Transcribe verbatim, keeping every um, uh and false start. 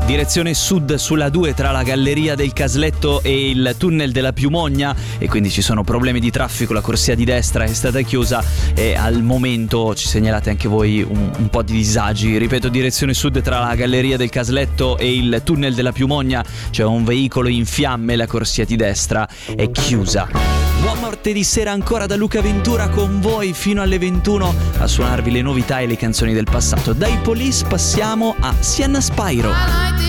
Direzione sud sulla due tra la galleria del Casletto e il tunnel della Piumogna, e quindi ci sono problemi di traffico, la corsia di destra è stata chiusa e al momento ci segnalate anche voi un, un po' di disagi. Ripeto, direzione sud tra la galleria del Casletto e il tunnel della Piumogna c'è un veicolo in fiamme, la corsia di destra è chiusa. Buon martedì sera ancora da Luca Ventura con voi fino alle ventuno a suonarvi le novità e le canzoni del passato. Dai Police passiamo a Sienna Spyro.